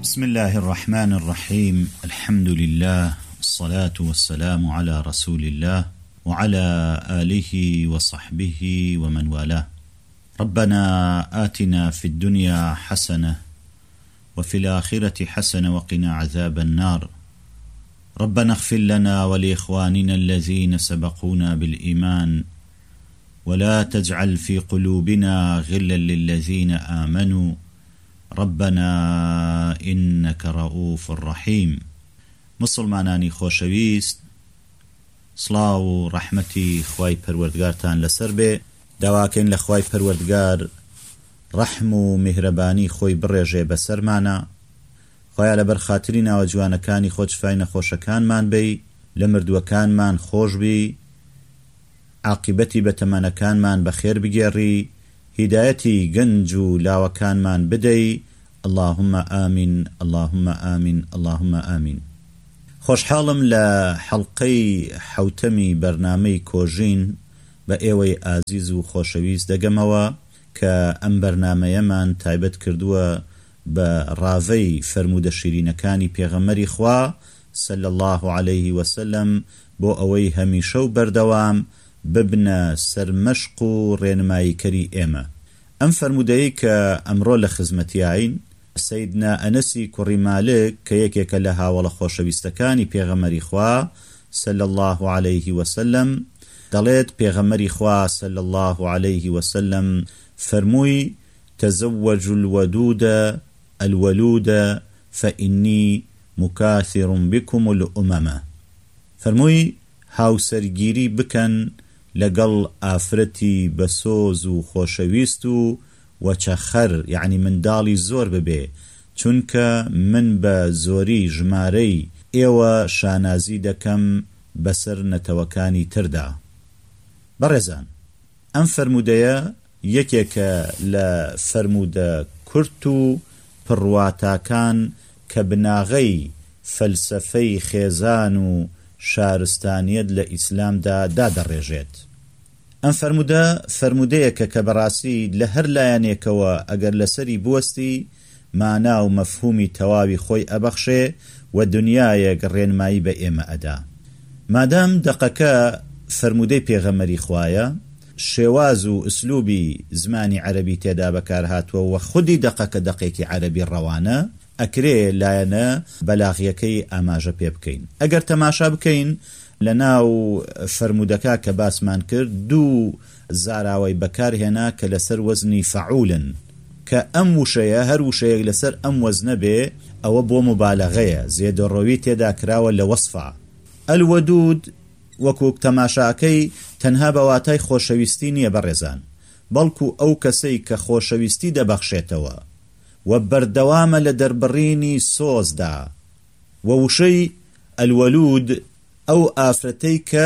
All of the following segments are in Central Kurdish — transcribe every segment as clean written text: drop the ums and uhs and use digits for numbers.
بسم الله الرحمن الرحيم. الحمد لله والصلاة والسلام على رسول الله وعلى آله وصحبه ومن والاه. ربنا آتنا في الدنيا حسنة وفي الآخرة حسنة وقنا عذاب النار. ربنا اغفر لنا ولإخواننا الذين سبقونا بالإيمان ولا تجعل في قلوبنا غلا للذين آمنوا ربنا إنك رؤوف رحيم. مسلمانانی خۆشەویست، سڵاو و ڕەحمەتی خوای پەروەردگارتان لەسەر بێ. داواکەین لە خوای پەروەردگار ڕەحم و میهرەبانی خۆی بڕێژێ بەسەرمانە. خوایە لەبەر خاتری ناوە جوانەکانی خۆ شفای نەخۆشەکانمان بێی، لە مردووەکانمان خۆش بی، عاقبەتی بەتەمەنەکانمان بەخێر بگێڕی، هیدایەتی گەنج و لاوەکانمان بدەی. اللهم آمین، اللهم آمین، اللهم آمین. خۆشحاڵم لە حەڵقەی حەوتەمی بەرنامەی کۆژین بە ئێوەی ئازیز و خۆشەویست دەگەمەوە کە ئەم بەرنامەیەمان تایبەت کردووە بە ڕاوەی فەرمودە شیرینەکانی پێغەمبەری خوا صلی الله عليه وسلم بۆ ئەوەی هەمیشە و بەردەوام ببنە سەرمەشق و ڕێنماییکەری ئێمە. ئەم فەرمودەیە کە ئەمڕۆ لە خزمەتیاین سەیدنا ئەنەسی کوڕی مالک کە یەکێکە لە هاوڵە خۆشەویستەکانی پێغەمبەری خوا صلی الله عليه وسلم دەڵێت پێغەمبەری خوا صلی الله عليه وسلم فەرمووی تزوجوا الودود الولود فإني مكاثر بكم الأمم. فەرمووی هاوسەرگیری بکەن لەگەڵ ئافرەتی بەسۆز و خۆشەویست و وەچەخەر، یعنی منداڵی زۆر ببێ، چونکە من بە زۆری ژمارەی ئێوە شانازی دەکەم بەسەر نەتەوەکانی تردا. بەڕێزان، ئەم فەرمودەیە یەکێکە لە فەرمودە کورت و پڕواتاکان کە بناغەی فەلسەفەی خێزان و شارستانیت لە ئیسلامدا دادەڕێژێت. ئەم فەرمودەیەکە کە بەڕاستی لە هەر لایەنێکەوە ئەگەر لەسەری بوەستی مانا و مەفهومی تەواوی خۆی ئەبەخشێ و دنیایەک ڕێنمایی بە ئێمە ئەدا. مادام دەقەکە فەرمودەی پێغەمبەری خوایە، شێواز و ئوسلوبی زمانی عەرەبی تێدا بەکار هاتووە و خودی دەقەکە دەقێکی عەرەبی ڕەوانە، ئەکرێ لایەنە بەلاغیەکەی ئاماژە پێ بکەین. ئەگەر تەماشا بکەین لە ناو فەرمودەکە کە باسمان کرد دوو زاراوەی بەکار هێنا کە لەسەر وەزنی فەعولن، کە ئەم وشەیە هەر وشەیەک لەسەر ئەم وەزنە بێ ئەوە بۆ مبالەغەیە، زێدەڕەوی تێدا کراوە لە وەسفە. ئەلوەدود وەکو تەماشاکەی تەنها بەواتای خۆشەویستی نییە بەڕێزان، بەڵکو ئەو کەسەی کە خۆشەویستی دەبەخشێتەوە و بەردەوامە لە دەربڕینی سۆزدا. و وشەی ئەلوەلود ئەو ئافرەتەی کە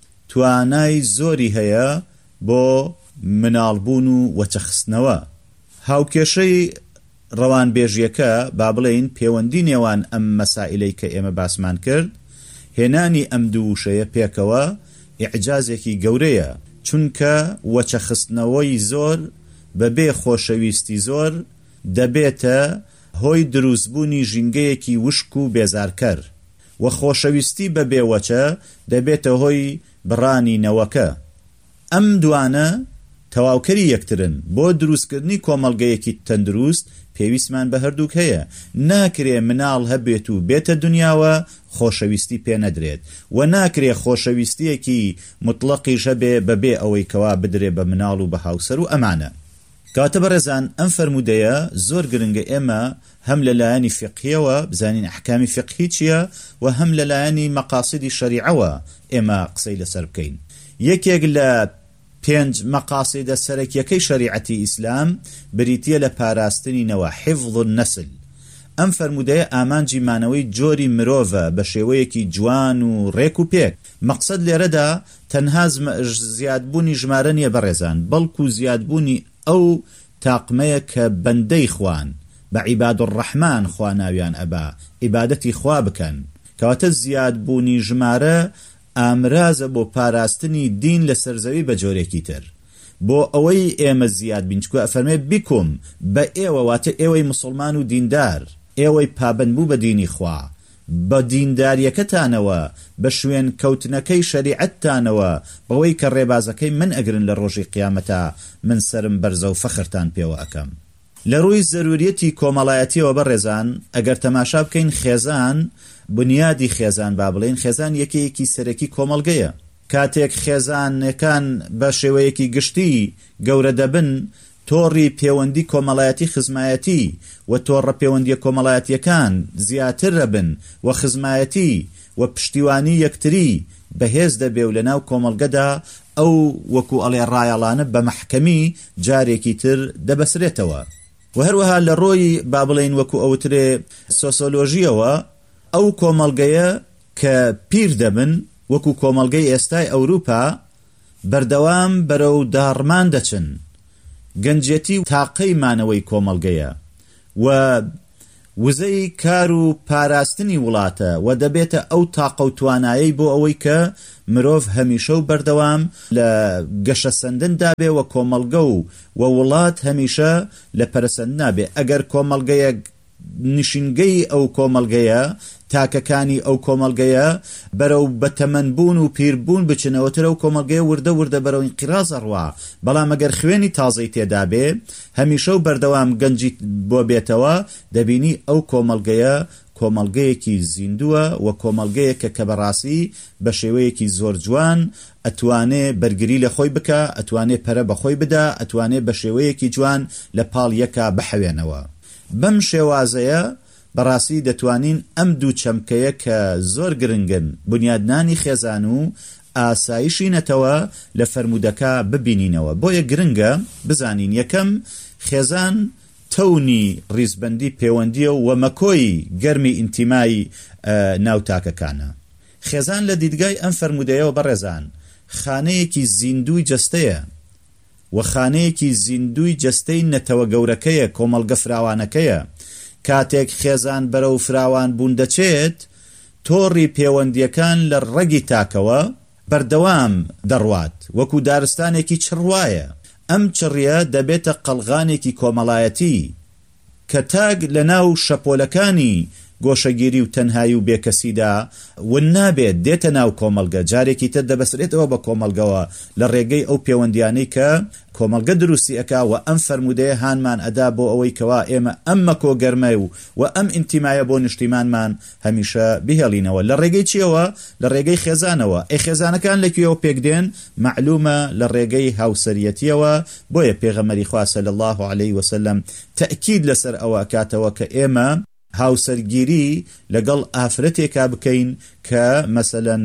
توانای زۆری هەیە بۆ مناڵبوون و وەچەخستنەوە. هاوکێشەی ڕەوانبێژیەکە با بڵێین پەیوەندی نێوان ئەم مەسائلەی کە ئێمە باسمان کرد هێنانی ئەم دوو وشەیە پێکەوە ئیعجازێکی گەورەیە، چونکە وەچەخستنەوەی زۆر بەبێ خۆشەویستی زۆر دەبێتە هۆی دروستبوونی ژینگەیەکی وشک و بێزارکەر، و خۆشەویستی بەبێ وەچە دەبێتە هۆی بڕانی نەوەکە. ئەم دوانە تەواوکەری یەکترن. بۆ دروستکردنی کۆمەڵگەیەکی تەندروست پێویستمان بە هەردووک هەیە. ناکرێ مناڵ هەبێت و بێتە دنیاوە خۆشەویستی پێ نەدرێت، و ناکرێ خۆشەویستیەکی مطلقیش هەبێ بەبێ ئەوەی کەوا بدرێ بە مناڵ و بە هاوسەر و ئەمانە. کاتە بەڕێزان، ئەم فەرمودەیە زۆر گرنگە ئێمە هەم لە لایەنی فقهیەوە بزانین ئەحکامی فقهی چییە و هەم لە لایەنی مەقاصدی شەریعەوە ئێمە قسەی لەسەر بکەین. یەکێک لە 5 مەقاصدە سەرەکیەکەی شەریعەتی ئیسلام بریتیە لە پاراستنینەوە، حفظ النەسل. ئەم فەرمودەیە ئامانجی مانەوەی جۆری مرۆڤە بە شێوەیەکی جوان و ڕێک و پێک. مەقسەد لێرەدا تەنها زیادبوونی ژمارە نیە بەڕێزان، بەڵکو زیادبوونی ئەو تاقمەیە کە بەندەی خوان بە عیباد الرحمن خوا ناویان ئەبا عیبادەتی خوا بکەن، کەواتە زیادبوونی ژمارە ئامرازە بۆ پاراستنی دین لە سەرزەوی بە جۆرێکی تر. بۆ ئەوەی ئێمە زیاد بین، چکو ئەفەرمێ بیکم بە ئێوە، واتە ئێوەی مسلمان و دیندار، ئێوەی پابند بوو بە دینی خوا بە دینداریەکەتانەوە بە شوێن کەوتنەکەی شەریعەتتانەوە بەوەی کە ڕێبازەکەی من ئەگرن لە ڕۆژی قیامەتە من سرم بەرزە و فەخرتان پێوە ئەکەم. لە ڕووی زەروریەتی کۆمەڵایەتیەوە بەڕێزان ئەگەر تەماشا بکەین خێزان بنیادی خێزان با بڵێن خێزان یەکەیەکی سەرەکی کۆمەڵگەیە. کاتێک خێزانەکان بە شێوەیەکی گشتی گەورە دەبن تۆڕی پەیوەندی کۆمەڵایەتی خزمایەتی و تۆڕە پەیوەندیە کۆمەڵایەتیەکان زیاتر دەبن و خزمایەتی و پشتیوانی یەکتری بەهێز دەبێ و لەناو کۆمەڵگەدا ئەو وەکو ئەڵێ ڕایەڵانە بە مەحکەمی جارێکی تر دەبەسرێتەوە. و هەروەها لە ڕۆی با بڵێن وەکو ئەوترێ سۆسیۆلۆژیەوە ئەو کۆمەڵگەیە کە پیر دەبن وەکو کۆمەڵگەی ئێستای ئەوروپا بەردەوام بەرەو داڕمان دەچن. گەنجێتی تاقەی مانەوەی کۆمەڵگەیە و وزەی کار و پاراستنی وڵاتە و دەبێتە ئەو تاقە و توانایی بۆ ئەوەی کە مرۆڤ هەمیشە و بەردەوام لە گەشە سەندندا بێ و کۆمەڵگە و وڵات هەمیشە لە پەرسەند نابێ. ئەگەر کۆمەڵگەیە نشینگەی ئەو کۆمەڵگەیە تاکەکانی ئەو کۆمەڵگەیە بەرەو بەتەمەنبوون و پیربوون بچنەوەتر ئەو کۆمەڵگەیە وردە بەرەو ئینقیراز ئەڕوا. بەڵام ئەگەر خوێنی تازەی تێدا بێ هەمیشە و بەردەوام گەنجی بۆ بێتەوە دەبینی ئەو کۆمەڵگەیە کۆمەڵگەیەکی زیندووە و کۆمەڵگەیەکە کە بەڕاستی بە شێوەیەکی زۆر جوان ئەتوانێ بەرگری لە خۆی بکە، ئەتوانێ پەرە بەخۆی بدا، ئەتوانێ بە شێوەیەکی جوان لە پاڵ یەکە بحەوێنەوە. بەم شێوازەیە بەڕاستی دەتوانین ئەم دوو چەمکەیە کە زۆر گرنگن بنیادنانی خێزان و ئاسایشی نەتەوە لە فەرمودەکە ببینینەوە. بۆیە گرنگە بزانین یەکەم خێزان تەونی ڕیزبەندی پەیوەندیە و مەکۆی گەرمی ئینتیمای ناوتاکەکانە. خێزان لە دیدگای ئەم فەرمودەیەوە بەڕێزان خانەیەکی زیندوی جەستەیە و خانەیەکی زیندوی جەستەی نەتەوە گەورەکەیە، کۆمەڵگە فراوانەکەیە. کاتێک خێزان بەرەو فراوان بوون دەچێت تۆڕی پەیوەندیەکان لە ڕەگی تاکەوە بەردەوام دەڕوات وەکو دارستانێکی چڕوایە. ئەم چڕیە دەبێتە قەڵغانێکی کۆمەڵایەتی کە تاگ لە ناو شەپۆلەکانی گۆشەگیری و تەنهایی و بێکەسیدا ون نابێت دێتە ناو کۆمەڵگە، جارێکی تر دەبەسرێتەوە بە کۆمەڵگەوە لە ڕێگەی ئەو پەیوەندیانەی کە کۆمەڵگە دروستی ئەکا و ئەم فەرمودەیە هانمان ئەدا بۆ ئەوەی کەوا ئێمە ئەم مەکۆ گەرمە و ئەم ئینتیمایە بۆ نیشتیمانمان هەمیشە بهێڵینەوە. لە ڕێگەی چیەوە؟ لە ڕێگەی خێزانەوە. خێزانەکان لەکوێوە پێکدێن؟ معلومە لە ڕێگەی هاوسەریەتیەوە. بۆیە پێغەمبەری خوا صلی الله علیه وسلم تەئکید لەسەر ئەوە کاتەوە کە ئێمە هاوسەرگیری لەگەڵ ئافرەتێکا بکەین کە مەسەلەن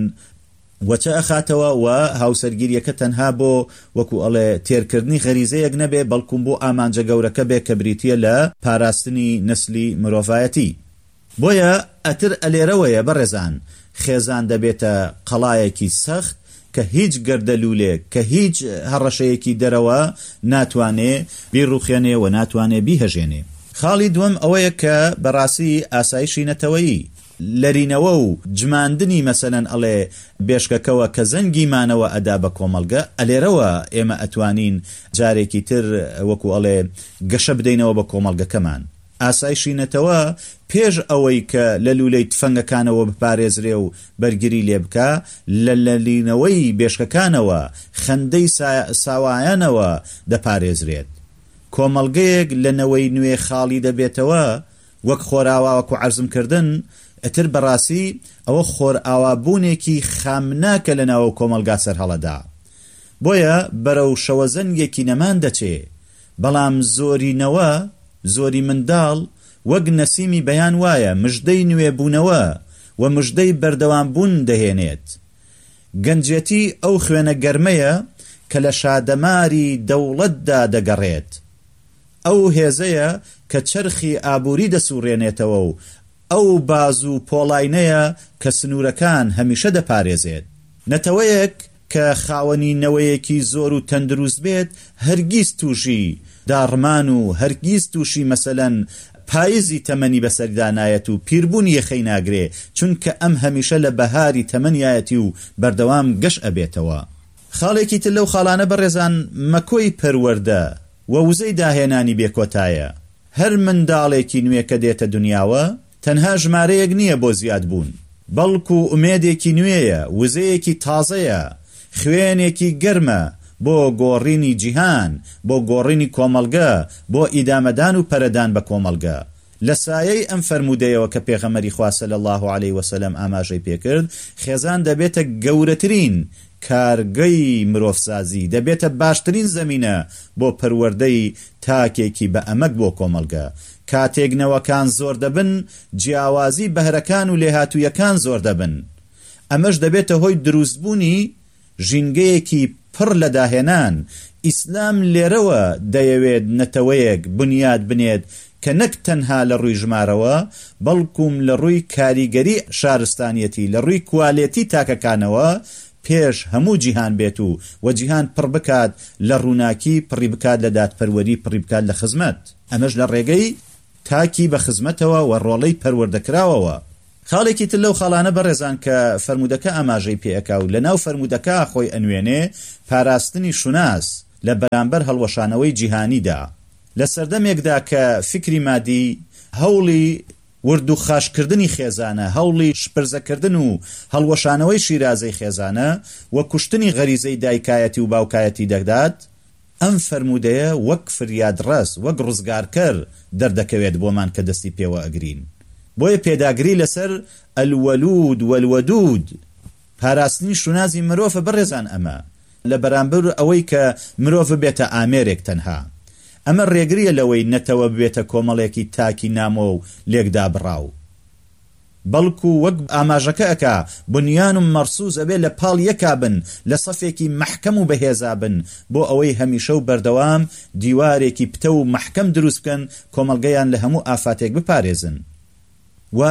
وەچە ئەخاتەوە و هاوسەرگیریەکە تەنها بۆ وەکو ئەڵێ تێرکردنی غەریزەیەک نەبێ بەڵکوم بۆ ئامانجە گەورەکە بێ کە بریتیە لە پاراستنی نەسلی مرۆڤایەتی. بۆیە ئەتر ئەلێرەوەیە بەڕێزان خێزان دەبێتە قەڵایەکی سەخت کە هیچ گەردەلوولێک کە هیچ هەڕەشەیەکی دەرەوە ناتوانێ بیڕوخێنێ و ناتوانێ بیهەژێنێ. خاڵی دووەم ئەوەیە کە بەڕاستی ئاسایشی نەتەوەیی لەرینەوە و جماندنی مەسەلەن ئەڵێ بێشکەکەوە کە زەنگی مانەوە ئەدا بە کۆمەڵگە ئەلێرەوە ئێمە ئەتوانین جارێکی تر وەکو ئەڵێ گەشە بدەینەوە بە کۆمەڵگەکەمان. ئاسایشی نەتەوە پێش ئەوەی کە لە لولەی تفەنگەکانەوە بپارێزرێ و بەرگری لێ بکە لە لەلینەوەی بێشکەکانەوە خەندەی ساوایانەوە دەپارێزرێت. کۆمەڵگەیەک لەنەوەی نوێ خاڵی دەبێتەوە وەک خۆراوەکو عەرزمکردن ئەتر بەڕاستی ئەوە خۆرئاوابوونێکی خامناکە لە ناو کۆمەلگا سەرهەڵەدا. بۆیە بەرەو شەوەزەنگێکی نەمان دەچێ، بەڵام زۆرینەوە زۆری منداڵ وەک نەسیمی بەیان وایە مژدەی نوێبوونەوە و مژدەی بەردەوام بوون دەهێنێت. گەنجێتی ئەو خوێنە گەرمەیە کە لە شادەماری دەوڵەتدا دەگەڕێت. ئەو هێزەیە کە چرخی ئابووری دەسوڕێنێتەوە و ئەو باز و پۆڵاینەیە کە سنوورەکان هەمیشە دەپارێزێت. نەتەوەیەک کە خاوەنی نەوەیەکی زۆر و تەندروست بێت هەرگیز تووشی داڕمان و هەرگیز تووشی مەسەلەن پاییزی تەمەنی بەسەردانایەت و پیربوونی یەخەی ناگرێ، چونکە ئەم هەمیشە لە بەهاری تەمەنیایەتی و بەردەوام گەش ئەبێتەوە. خاڵێکی تر لەو خاڵانە بەڕێزان مەکۆی پەروەردە و وزەی داهێنانی بێکۆتایە. هەر منداڵێکی نوێ کە دێتە دنیاوە تەنها ژمارەیەک نییە بۆ زیاد بوون، بەڵکو ئومێدێکی نوێیە، وزەیەکی تازەیە، خوێنێکی گەرمە بۆ گۆڕینی جیهان، بۆ گۆڕینی کۆمەڵگە، بۆ ئیدامەدان و پەرەدان بە کۆمەڵگە. لە سایەی ئەم فەرمودەیەوە کە پێغەمبەری خوا صلی الله علیه وسلم ئاماژەی پێکرد، خێزان دەبێتە گەورەترین کارگەی مرۆڤسازی، دەبێتە باشترین زەمینە بۆ پەروەردەی تاکێکی بە ئەمەک بۆ کۆمەڵگە. کاتێک نەوەکان زۆر دەبن، جیاوازی بەهرەکان و لێهاتوویەکان زۆر دەبن. ئەمەش دەبێتە هۆی دروستبوونی ژینگەیەکی پڕ لە داهێنان. ئیسلام لێرەوە دەیەوێت نەتەوەیەک بنیاد بنێت کە نەک تەنها لە ڕووی ژمارەوە، بەڵکوم لە ڕووی کاریگەری شارستانیەتی، لە ڕووی کوالێتی تاکەکانەوە پێش هەموو جیهان بێت و جیهان پڕ بکات لە ڕووناکی، پڕی بکات لە دادپەروەری، پڕی بکات لە خزمەت. ئەمەش لە ڕێگەی تاکی بە خزمەتەوە و ڕۆڵەی پەروەردەکراوەوە. خاڵێکی تر لەو خاڵانە بەڕێزان کە فەرمودەکە ئاماژەی پێەکا و لە ناو فەرمودەکە خۆی ئەنوێنێ پاراستنی شوناس لە بەرامبەر هەڵوەشانەوەی جیهانیدا. لە سەردەمێکدا کە فکری مادی هەوڵی ورد و خاشکردنی خێزانە، هەوڵی شپرزەکردن و هەڵوەشانەوەی شیرازەی خێزانە و کوشتنی غەریزەی دایکایەتی و باوکایەتی دەکات، ئەم فەرمودەیە وەک فریادڕەس، وەک ڕزگارکەر دەردەکەوێت بۆمان کە دەستی پێوە ئەگرین. بۆیە پێداگری لەسەر ئەلوەلود وەلوەدود، پاراستنی شونازی مرۆڤە بەڕێزان ئەمە لە بەرامبەر ئەوەی کە مرۆڤ بێتە ئامێرێک تەنها. ئەمە ڕێگریە لەوەی نەتەوە بێتە کۆمەڵێکی تاکی نامۆ و لێکدا بڕاو، بەڵکو وەک ئاماژەکە ئەکا بنیان و مەرسوز ئەبێ لە پاڵ یەکا بن، لە سەفێکی مەحکەم و بەهێزا بن، بۆ ئەوەی هەمیشە و بەردەوام دیوارێکی پتە و مەحکەم دروست بکەن، کۆمەڵگەیان لە هەموو ئافاتێک بپارێزن. و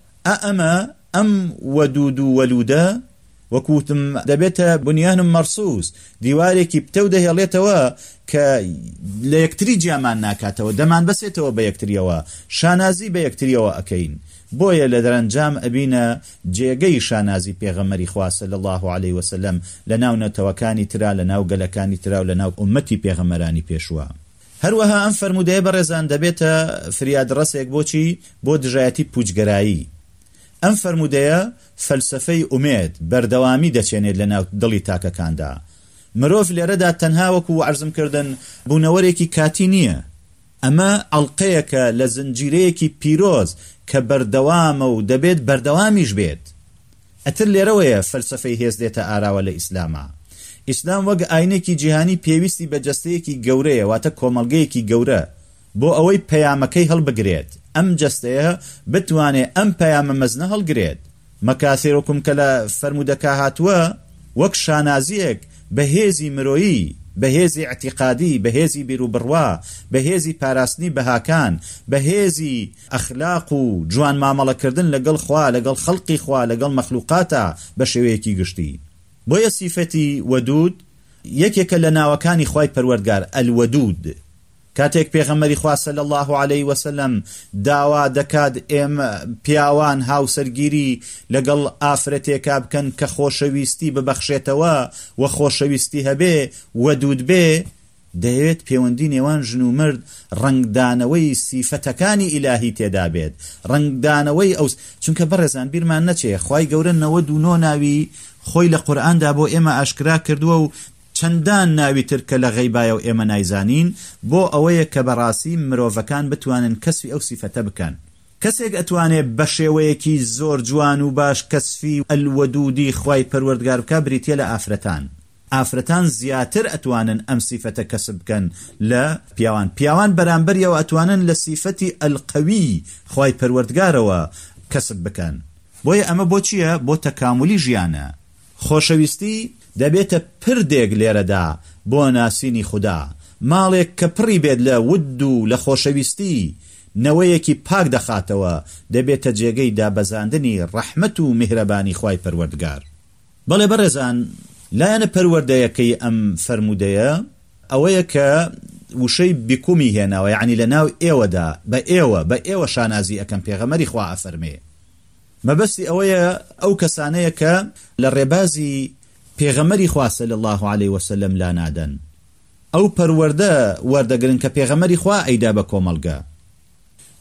ئەمە ئەم وەدود و وەلودە وەکوتم دەبێتە بنیانم مەرسوس، دیوارێکی پتە و دەهێڵێتەوە کە لە یەکتری جیامان ناکاتەوە، دەمان بەسێتەوە بە یەکتریەوە، شانازی بە یەکتریەوە ئەکەین. بۆیە لە دەرەنجام ئەبینە جێگەی شانازی پێغەمبەری خوا صلی الله علیه وسلم لە ناو نەتەوەکانی ترا، لە ناو گەلەکانی ترا و لە ناو ئومەتی پێغەمبەرانی پێشوە. هەروەها ئەم فەرمودەیە بەڕێزان دەبێتە فریادڕەسێک بۆچی؟ بۆ دژایەتی پوچگەرایی. ئەم فەرمودەیە فەلسەفەی ئومێد، بەردەوامی دەچێنێت لە ناو دڵی تاکەکاندا. مرۆڤ لێرەدا تەنها وەکو عەرزم کردن بوونەوەرێکی کاتی نییە، ئەمە ئەڵقەیەکە لە زنجیرەیەکی پیرۆز کە بەردەوامە و دەبێت بەردەوامیش بێت. ئەتر لێرەوەیە فەلسەفەی هێز دێتە ئاراوە لە ئیسلامە. ئیسلام وەک ئاینێکی جیهانی پێویستی بە جەستەیەکی گەورەیە، واتە کۆمەڵگەیەکی گەورە، بۆ ئەوەی پەیامەکەی هەڵبگرێت، ئەم جەستەیە بتوانێت ئەم پەیامە مەزنە هەڵگرێت. مەکاسێرۆکم کە لە فەرمودەکە هاتووە وەک شانازیەک بەهێزی مرۆیی، بەهێزی اعتیقادی، بەهێزی بیرروبڕوا، بەهێزی پاراستنی بەهاکان، بەهێزی ئەخلاق و جوان مامەڵەکردن لەگەڵ خوا، لەگەڵ خەڵقی خوا، لەگەڵ مەخلوقاتە بە شێوەیەکی گشتی. بۆیە سیفەتی وەدود یەکێکە لە ناوەکانی خوای پەروەردگار، ئەلوەدود. کاتێک پێغەمبەری خوا صلی الله علیه وسلم داوا دەکات ئێمە پیاوان هاوسەرگیری لەگەڵ ئافرەتێکا بکەن کە خۆشەویستی ببەخشێتەوە و خۆشەویستی هەبێ، وەدود بێ، دەیەوێت پەیوەندی نێوان ژن و مرد ڕنگدانەوەی سیفەتەکانی ئیلاهی تێدا بێت، ڕنگدانەوەی ئەو، چونکە بەڕێزان بیرمان نەچێ خوای گەورە 99 ناوی خۆی لە قورئاندا بۆ ئێمە ئاشکرا کردووە و چەندان ناوی تر کە لە غەیبایە و ئێمە نایزانین، بۆ ئەوەیە کە بەڕاستی مرۆڤەکان بتوانن کەسفی ئەو سیفەتە بکەن. کەسێک ئەتوانێت بە شێوەیەکی زۆر جوان و باش کەسفی ئەلوەدودی خوای پەروەردگار بکە، بریتیە لە ئافرەتان. ئافرەتان زیاتر ئەتوانن ئەم سیفەتە کەسب بکەن لە پیاوان. پیاوان بەرامبەریەوە ئەتوانن لە سیفەتی ئەلقەوی خوای پەروەردگارەوە کەسب بکەن. بۆیە ئەمە بۆ چییە؟ بۆ تەکاملی ژیانە. خۆشەویستی دەبێتە پردێک لێرەدا بۆ ناسینی خوددا، ماڵێک کە پڕی بێت لە ود و لە خۆشەویستی، نەوەیەکی پاک دەخاتەوە، دەبێتە جێگەی دابەزاندنی ڕەحمەت و میهرەبانی خوای پەروەردگار. بەڵێ بەڕێزان، لایەنە پەروەردەیەکەی ئەم فەرمودەیە ئەوەیە کە وشەی بیکومی هێناوە، یعنی لە ناو ئێوەدا بە ئێوە شانازی ئەکەم، پێغەمبەری خوا ئەفەرمێ. مەبەستی ئەوەیە ئەو کەسانەیە کە لە ڕێبازی پێغەمبەری خوا صلی الله علیه وسلم لا نادەن، ئەو پەروەردە وەردەگرن کە پێغەمبەری خوا ئەیدا بە کۆمەڵگە.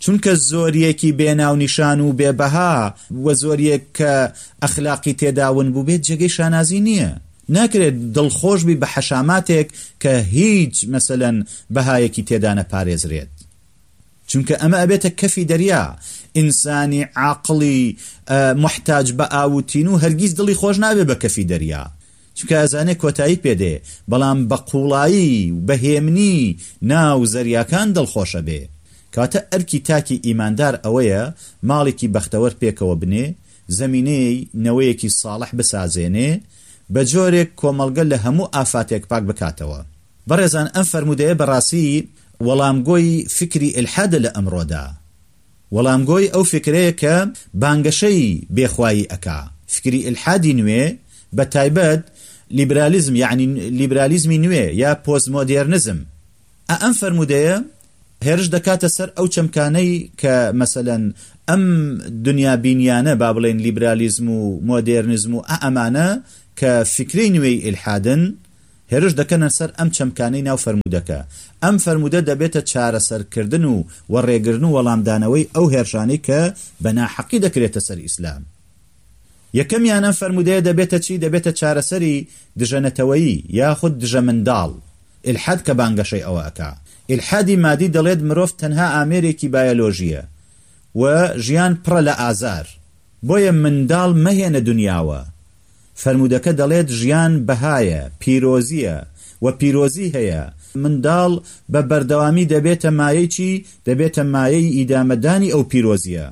چونکە زۆریەکی بێناو نیشان و بێبەها و زۆریەک کە ئەخلاقی تێداون بوو بێت جێگەی شانازی نییە. ناکرێت دڵخۆش بی بە حەشاماتێک کە هیچ مەسەلەن بەهایەکی تێدا نەپارێزرێت، چونکە ئەمە ئەبێتە کەفی دەریا. ئینسانی عاقڵی محتاج بە ئاوتین و هەرگیز دڵی خۆش نابێ بە کەفی دەریا، چونکە ئەزانێ کۆتایی پێدێ، بەڵام بە قوڵایی و بەهێمنی ناو زەریاکان دڵخۆشە بێ. کاتە ئەرکی تاکی ئیماندار ئەوەیە ماڵێکی بەختەوەر پێکەوە بنێ، زەمینەی نەوەیەکی ساڵح بسازێنێ، بە جۆرێک کۆمەڵگە لە هەموو ئافاتێک پاک بکاتەوە. بەڕێزان، ئەم فەرمودەیە بەڕاستی وەڵامگۆی فکری ئیلحادە لە ئەمڕۆدا، وەڵامگۆی ئەو فکرەیە کە بانگەشەی بێخوایی ئەکا. فکری ئیلحادی نوێ بە تایبەت لیبرالیزم، یعنی لیبرالیزمی نوێ یا پۆستمۆدێرنزم. ئەم فەرمودەیە هێرش دەکاتە سەر ئەو چەمکانەی کە مەسەلەن ئەم دنیا بینیانە با بڵێن لیبرالیزم و مۆدێرنزم و ئەمانە کە فکری نوێی ئیلحادن هێرش دەکەنە سەر ئەم چەمکانەی ناو فەرمودەکە. ئەم فەرمودە دەبێتە چارەسەرکردن و وەڕێگرن و وەڵامدانەوەی ئەو هێرشانەی کە بە ناحەقی دەکرێتە سەر ئیسلام. یەکەمیان ئەم فەرمودەیە دەبێتە چی؟ دەبێتە چارەسەری دژەنەتەوەیی یاخود دژە منداڵ. ئیلحاد کە بانگەشەی ئەوە ئەکا. ئیلحادی مادی دەڵێت مرۆڤ تەنها ئامێرێکی بایۆلۆژیە و ژیان پڕە لە ئازار، بۆیە منداڵ مەهێنە دنیاوە. فەرمودەکە دەڵێت ژیان بەهایە، پیرۆزیە و پیرۆزی هەیە. منداڵ بە بەردەوامی دەبێتە مایەی چی؟ دەبێتە مایەی ئیدامەدانی ئەو پیرۆزیە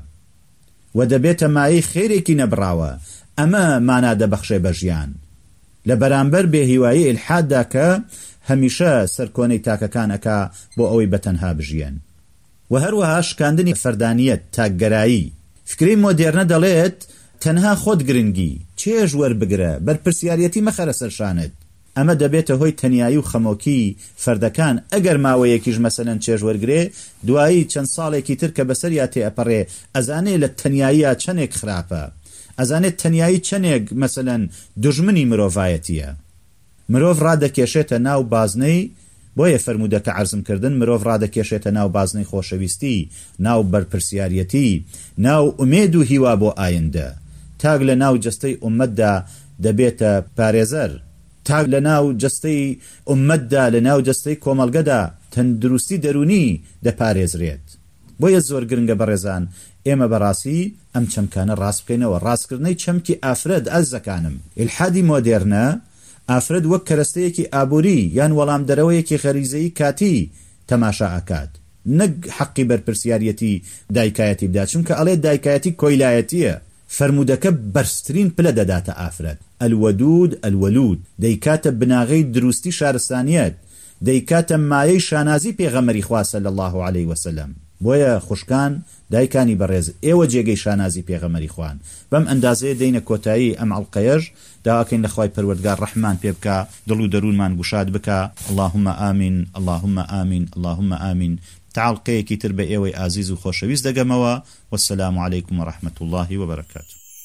و دەبێتە مایەی خێرێکی نەبراوە. ئەمە مانا دەبەخشێ بە ژیان لە بەرامبەر بێهیوایی ئیلحاددا کە هەمیشە سەرکۆنەی تاکەکانەکە بۆ ئەوەی بەتەنها بژیان. و هەروەها شکاندنی فەردانیەت، تاکگەرایی. فکری مۆدێرنە دەڵێت تەنها خۆت گرنگی، چێژ وەربگرە، بەرپرسیارەتی مەخەرە سەرشانت. ئەمە دەبێتە هۆی تەنیایی و خەمۆکی فەردەکان. ئەگەر ماوەیەکیش مەسەلەن چێژ وەرگرێ، دوایی چەند ساڵێکی تر کە بەسەریا تێئەپەڕێ، ئەزانێ لە تەنیاییە چەندێک خراپە، ئەزانێت تەنیایی چەندێک مەسەلەن دوژمنی مرۆڤایەتیە. مرۆڤ ڕادەکێشێتە ناو بازنەی، بۆیە فەرمودەکە عەرزمکردن، مرۆڤ ڕادەکێشێتە ناو بازنەی خۆشەویستی، ناو بەرپرسیارەتی، ناو ئومێد و هیوا بۆ ئایندە. تاگ لە ناو جەستەی ئومەتدا دەبێتە پارێزەر، تاگ لە ناو جەستەی ئومەتدا، لە ناو جەستەی کۆمەڵگەدا تەندروستی دەرونی دەپارێزرێت. بۆیە زۆر گرنگە بەڕێزان ئێمە بەڕاستی ئەم چەمکانە ڕاست بکەینەوە. ڕاستکردنەی چەمکی ئافرەد ئەزەکانم. ئیلحادی مۆدێرنە ئافرەد وەک کەرەستەیەکی ئابووری یان وەڵام دەرەوەیەکی غەریزەیی کاتی تەماشا ئەکات، نەک حەقی بەرپرسیارەتی دایکایەتی بدات، چونکە ئەڵێ دایکایەتی کۆیلایەتیە. فەرمودەکە بەرزترین پلە دەداتە ئافرەد. ئەلوەدود ئەلوەلود، دەیکاتە بناغەی دروستی شارستانیەت، دەیکاتە مایەی شانازی پێغەمبەری خوا صلی الله علیه وسلم. بۆیە خوشکان، دایکانی بەڕێز، ئێوە جێگەی شانازی پێغەمبەری خوان. بەم ئەندازەیە دەینە کۆتایی ئەم ئەڵقەیەش. داواکەین لە خوای پەروەردگار ڕەحمان پێ بکە، دڵ و دەروونمان گوشاد بکە. اللهم آمین، اللهم آمین، اللهم آمین. تعالقەیەکی تر بە ئێوەی ئازیز و خۆشەویست دەگەمەوە. والسلام علیکم ورحمة الله وبركاته.